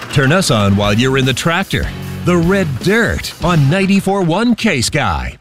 Turn us on while you're in the tractor. The Red Dirt on 94.1 K-Sky.